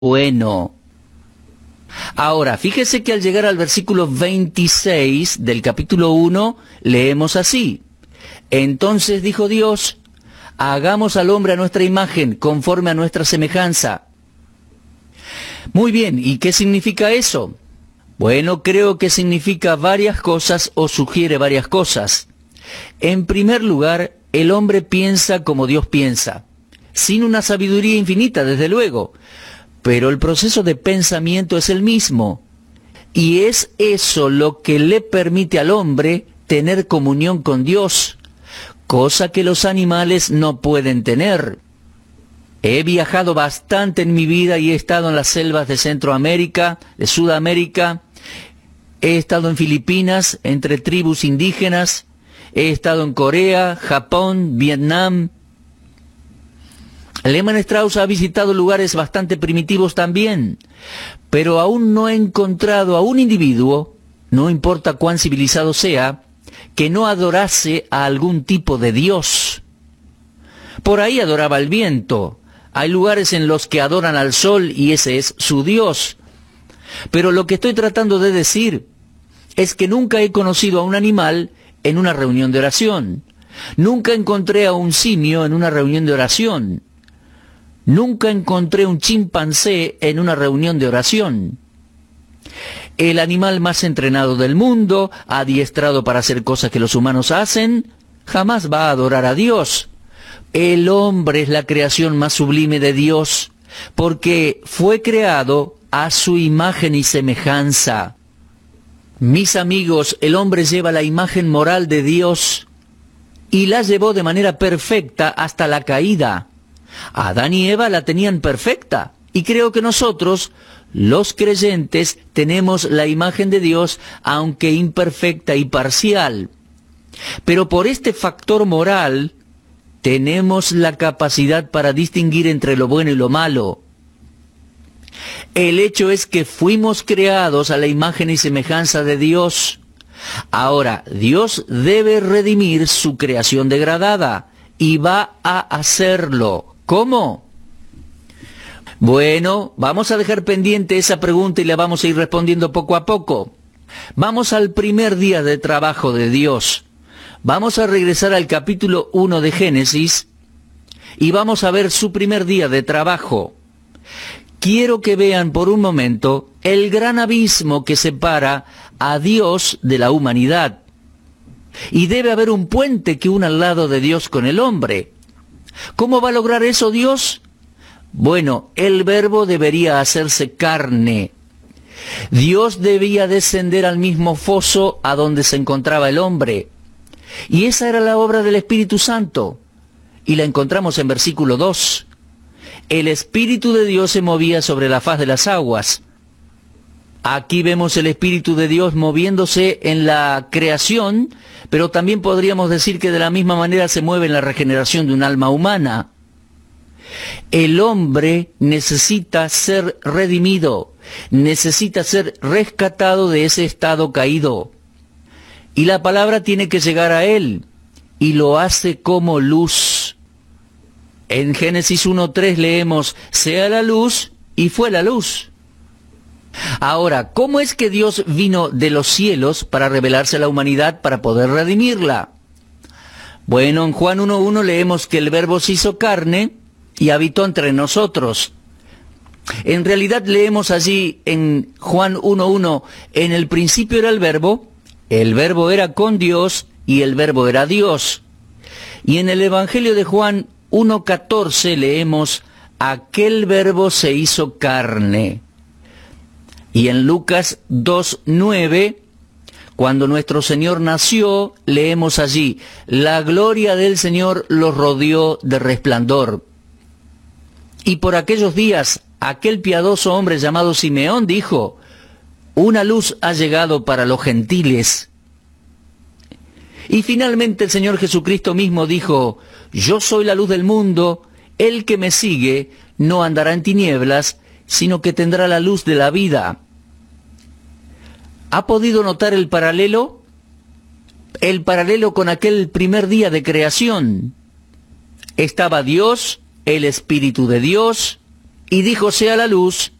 bueno. Ahora, fíjese que al llegar al versículo 26 del capítulo 1, leemos así: Entonces dijo Dios, hagamos al hombre a nuestra imagen, conforme a nuestra semejanza. Muy bien, ¿y qué significa eso? Bueno, creo que significa varias cosas o sugiere varias cosas. En primer lugar, el hombre piensa como Dios piensa, sin una sabiduría infinita, desde luego, pero el proceso de pensamiento es el mismo, y es eso lo que le permite al hombre tener comunión con Dios, cosa que los animales no pueden tener. He viajado bastante en mi vida y he estado en las selvas de Centroamérica, de Sudamérica, he estado en Filipinas, entre tribus indígenas, he estado en Corea, Japón, Vietnam. Lehmann Strauss ha visitado lugares bastante primitivos también, pero aún no he encontrado a un individuo, no importa cuán civilizado sea, que no adorase a algún tipo de Dios. Por ahí adoraba al viento. Hay lugares en los que adoran al sol y ese es su Dios. Pero lo que estoy tratando de decir es que nunca he conocido a un animal en una reunión de oración. Nunca encontré a un simio en una reunión de oración. Nunca encontré un chimpancé en una reunión de oración. El animal más entrenado del mundo, adiestrado para hacer cosas que los humanos hacen, jamás va a adorar a Dios. El hombre es la creación más sublime de Dios, porque fue creado a su imagen y semejanza. Mis amigos, el hombre lleva la imagen moral de Dios y la llevó de manera perfecta hasta la caída. Adán y Eva la tenían perfecta, y creo que nosotros, los creyentes, tenemos la imagen de Dios, aunque imperfecta y parcial. Pero por este factor moral, tenemos la capacidad para distinguir entre lo bueno y lo malo. El hecho es que fuimos creados a la imagen y semejanza de Dios. Ahora, Dios debe redimir su creación degradada, y va a hacerlo. ¿Cómo? Bueno, vamos a dejar pendiente esa pregunta y la vamos a ir respondiendo poco a poco. Vamos al primer día de trabajo de Dios. Vamos a regresar al capítulo 1 de Génesis y vamos a ver su primer día de trabajo. Quiero que vean por un momento el gran abismo que separa a Dios de la humanidad. Y debe haber un puente que una al lado de Dios con el hombre. ¿Cómo va a lograr eso Dios? Bueno, el Verbo debería hacerse carne. Dios debía descender al mismo foso a donde se encontraba el hombre. Y esa era la obra del Espíritu Santo. Y la encontramos en versículo 2. El Espíritu de Dios se movía sobre la faz de las aguas. Aquí vemos el Espíritu de Dios moviéndose en la creación, pero también podríamos decir que de la misma manera se mueve en la regeneración de un alma humana. El hombre necesita ser redimido, necesita ser rescatado de ese estado caído. Y la palabra tiene que llegar a él, y lo hace como luz. En Génesis 1:3 leemos, sea la luz, y fue la luz. Ahora, ¿cómo es que Dios vino de los cielos para revelarse a la humanidad para poder redimirla? Bueno, en Juan 1:1 leemos que el Verbo se hizo carne y habitó entre nosotros. En realidad leemos allí en Juan 1:1, en el principio era el Verbo era con Dios y el Verbo era Dios. Y en el Evangelio de Juan 1:14 leemos, aquel Verbo se hizo carne. Y en Lucas 2:9, cuando nuestro Señor nació, leemos allí, la gloria del Señor los rodeó de resplandor. Y por aquellos días, aquel piadoso hombre llamado Simeón dijo, una luz ha llegado para los gentiles. Y finalmente el Señor Jesucristo mismo dijo, yo soy la luz del mundo, el que me sigue no andará en tinieblas, sino que tendrá la luz de la vida. ¿Ha podido notar el paralelo? El paralelo con aquel primer día de creación. Estaba Dios, el Espíritu de Dios, Y dijo sea la luz,